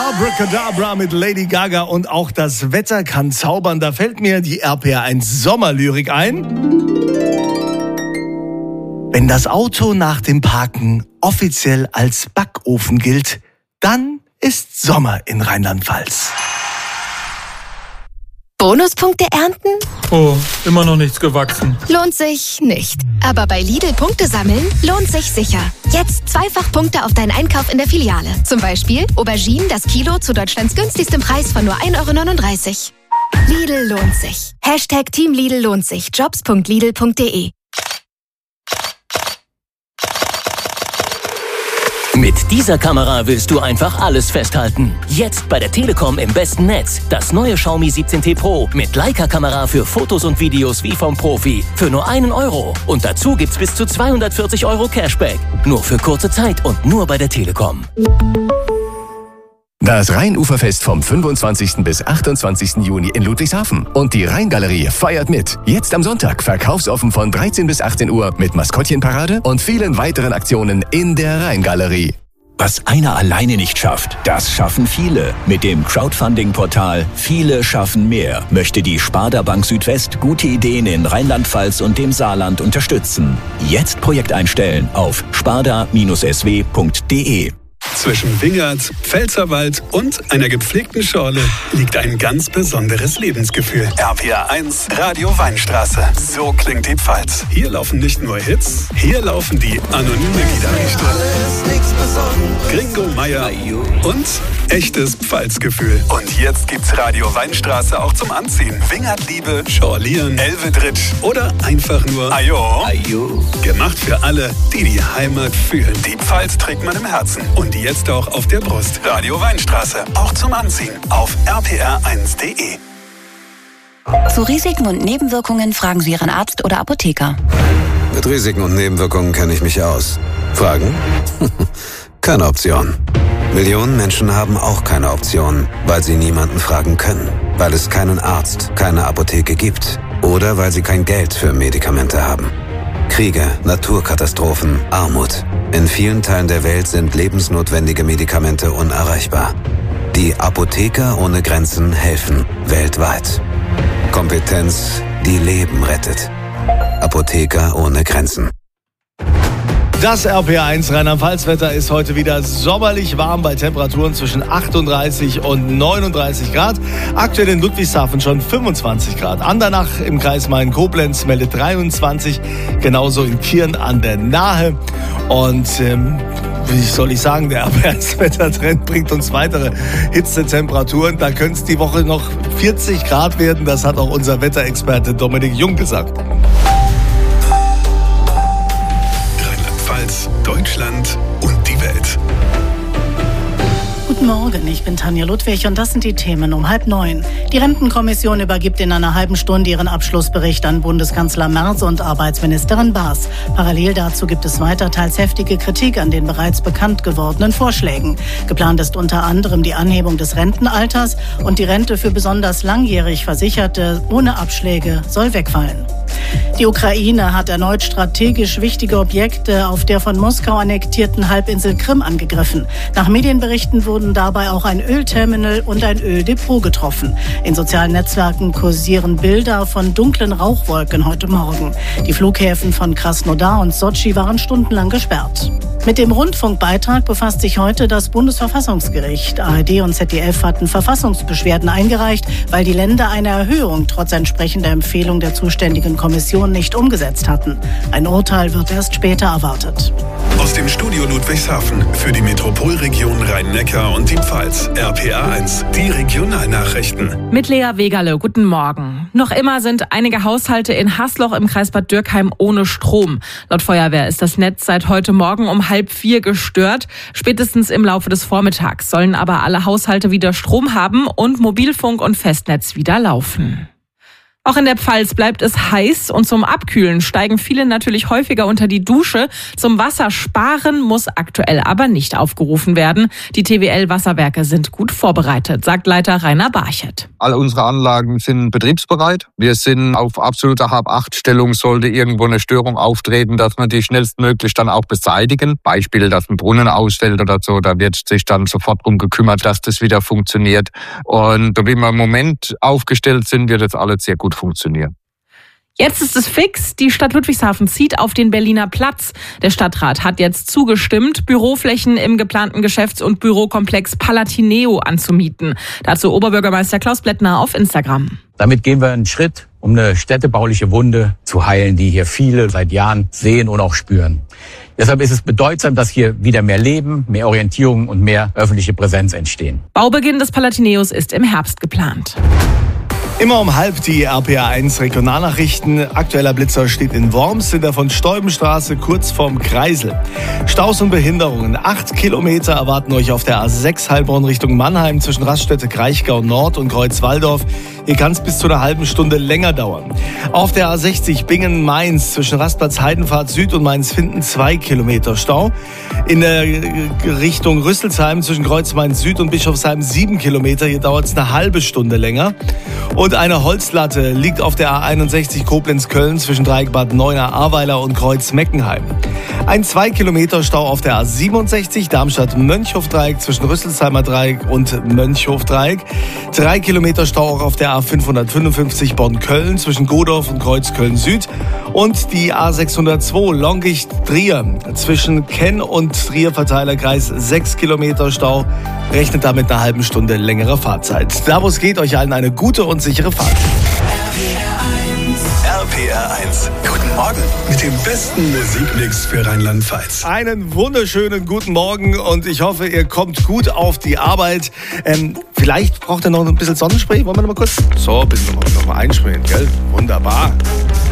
Abracadabra mit Lady Gaga und auch das Wetter kann zaubern. Da fällt mir die RPR1 Sommerlyrik ein. Wenn das Auto nach dem Parken offiziell als Backofen gilt, dann ist Sommer in Rheinland-Pfalz. Bonuspunkte ernten? Oh, immer noch nichts gewachsen. Lohnt sich nicht. Aber bei Lidl Punkte sammeln lohnt sich sicher. Jetzt 2-fach Punkte auf deinen Einkauf in der Filiale. Zum Beispiel Auberginen das Kilo zu Deutschlands günstigstem Preis von nur 1,39 €. Lidl lohnt sich. #Team Lidl lohnt sich. Jobs.lidl.de. Mit dieser Kamera willst du einfach alles festhalten. Jetzt bei der Telekom im besten Netz. Das neue Xiaomi 17T Pro mit Leica-Kamera für Fotos und Videos wie vom Profi. Für nur 1 €. Und dazu gibt's bis zu 240 € Cashback. Nur für kurze Zeit und nur bei der Telekom. Das Rheinuferfest vom 25. bis 28. Juni in Ludwigshafen. Und die Rheingalerie feiert mit. Jetzt am Sonntag verkaufsoffen von 13 bis 18 Uhr mit Maskottchenparade und vielen weiteren Aktionen in der Rheingalerie. Was einer alleine nicht schafft, das schaffen viele. Mit dem Crowdfunding-Portal Viele schaffen mehr möchte die Sparda Bank Südwest gute Ideen in Rheinland-Pfalz und dem Saarland unterstützen. Jetzt Projekt einstellen auf sparda-sw.de. Zwischen Wingert, Pfälzerwald und einer gepflegten Schorle liegt ein ganz besonderes Lebensgefühl. RPR1 Radio Weinstraße. So klingt die Pfalz. Hier laufen nicht nur Hits, hier laufen die anonyme Gitarriste. Gringo Meier und echtes Pfalzgefühl. Und jetzt gibt's Radio Weinstraße auch zum Anziehen. Wingertliebe, Schorlieren, Elvedritsch oder einfach nur Ajo. Gemacht für alle, die die Heimat fühlen. Die Pfalz trägt man im Herzen. Und jetzt auch auf der Brust. Radio Weinstraße, auch zum Anziehen. Auf rpr1.de. Zu Risiken und Nebenwirkungen fragen Sie Ihren Arzt oder Apotheker. Mit Risiken und Nebenwirkungen kenne ich mich aus. Fragen? Keine Option. Millionen Menschen haben auch keine Option, weil sie niemanden fragen können. Weil es keinen Arzt, keine Apotheke gibt. Oder weil sie kein Geld für Medikamente haben. Kriege, Naturkatastrophen, Armut. In vielen Teilen der Welt sind lebensnotwendige Medikamente unerreichbar. Die Apotheker ohne Grenzen helfen weltweit. Kompetenz, die Leben rettet. Apotheker ohne Grenzen. Das RPR1 Rheinland-Pfalz-Wetter ist heute wieder sommerlich warm bei Temperaturen zwischen 38 und 39 Grad. Aktuell in Ludwigshafen schon 25 Grad. Andernach im Kreis Main-Koblenz meldet 23, genauso in Kirn an der Nahe. Und wie soll ich sagen, der Abwärtswettertrend bringt uns weitere Hitzetemperaturen. Da könnte es die Woche noch 40 Grad werden. Das hat auch unser Wetterexperte Dominik Jung gesagt. Deutschland und die Welt. Guten Morgen, ich bin Tanja Ludwig und das sind die Themen um 8:30. Die Rentenkommission übergibt in einer halben Stunde ihren Abschlussbericht an Bundeskanzler Merz und Arbeitsministerin Baas. Parallel dazu gibt es weiter teils heftige Kritik an den bereits bekannt gewordenen Vorschlägen. Geplant ist unter anderem die Anhebung des Rentenalters und die Rente für besonders langjährig Versicherte ohne Abschläge soll wegfallen. Die Ukraine hat erneut strategisch wichtige Objekte auf der von Moskau annektierten Halbinsel Krim angegriffen. Nach Medienberichten wurden dabei auch ein Ölterminal und ein Öldepot getroffen. In sozialen Netzwerken kursieren Bilder von dunklen Rauchwolken heute Morgen. Die Flughäfen von Krasnodar und Sotschi waren stundenlang gesperrt. Mit dem Rundfunkbeitrag befasst sich heute das Bundesverfassungsgericht. ARD und ZDF hatten Verfassungsbeschwerden eingereicht, weil die Länder eine Erhöhung trotz entsprechender Empfehlung der zuständigen Kommission nicht umgesetzt hatten. Ein Urteil wird erst später erwartet. Aus dem Studio Ludwigshafen für die Metropolregion Rhein-Neckar und die Pfalz. RPR1, die Regionalnachrichten. Mit Lea Wegerle, guten Morgen. Noch immer sind einige Haushalte in Hasloch im Kreis Bad Dürkheim ohne Strom. Laut Feuerwehr ist das Netz seit heute Morgen um 3:30 gestört. Spätestens im Laufe des Vormittags sollen aber alle Haushalte wieder Strom haben und Mobilfunk und Festnetz wieder laufen. Auch in der Pfalz bleibt es heiß und zum Abkühlen steigen viele natürlich häufiger unter die Dusche. Zum Wassersparen muss aktuell aber nicht aufgerufen werden. Die TWL-Wasserwerke sind gut vorbereitet, sagt Leiter Rainer Barchet. Alle unsere Anlagen sind betriebsbereit. Wir sind auf absoluter Hab-Acht-Stellung, sollte irgendwo eine Störung auftreten, dass wir die schnellstmöglich dann auch beseitigen. Beispiel, dass ein Brunnen ausfällt oder so, da wird sich dann sofort drum gekümmert, dass das wieder funktioniert. Und wie wir im Moment aufgestellt sind, wird das alles sehr gut funktionieren. Jetzt ist es fix. Die Stadt Ludwigshafen zieht auf den Berliner Platz. Der Stadtrat hat jetzt zugestimmt, Büroflächen im geplanten Geschäfts- und Bürokomplex Palatineo anzumieten. Dazu Oberbürgermeister Klaus Blättner auf Instagram. Damit gehen wir einen Schritt, um eine städtebauliche Wunde zu heilen, die hier viele seit Jahren sehen und auch spüren. Deshalb ist es bedeutsam, dass hier wieder mehr Leben, mehr Orientierung und mehr öffentliche Präsenz entstehen. Baubeginn des Palatineos ist im Herbst geplant. Immer um 12 die RPA1 Regionalnachrichten. Aktueller Blitzer steht in Worms in der von Steubenstraße kurz vorm Kreisel. Staus und Behinderungen. 8 Kilometer erwarten euch auf der A6 Heilbronn Richtung Mannheim zwischen Raststätte Kraichgau Nord und Kreuzwaldorf. Hier kann es bis zu einer halben Stunde länger dauern. Auf der A60 Bingen-Mainz zwischen Rastplatz Heidenpfad Süd und Mainz-Finden 2 Kilometer Stau. In der Richtung Rüsselsheim zwischen Kreuz-Mainz Süd und Bischofsheim 7 Kilometer. Hier dauert es eine halbe Stunde länger. Und eine Holzlatte liegt auf der A61 Koblenz-Köln zwischen Dreieck Bad Neuenahr-Ahrweiler und Kreuz-Meckenheim. Ein 2 Kilometer Stau auf der A67 Darmstadt-Mönchhof-Dreieck zwischen Rüsselsheimer Dreieck und Mönchhof-Dreieck. 3 Kilometer Stau auch auf der A555 Bonn-Köln zwischen Godorf und Kreuz-Köln-Süd. Und die A602 Longicht-Trier zwischen Kenn und Trier-Verteilerkreis 6 Kilometer Stau. Rechnet damit einer halben Stunde längere Fahrzeit. Da wo es geht, euch allen eine gute und sichere Fahrt. RPR1. Guten Morgen mit dem besten Musikmix für Rheinland-Pfalz. Einen wunderschönen guten Morgen und ich hoffe, ihr kommt gut auf die Arbeit. Vielleicht braucht ihr noch ein bisschen Sonnenspray. Wollen wir noch mal kurz? So, ein bisschen noch mal einsprayen, gell? Wunderbar.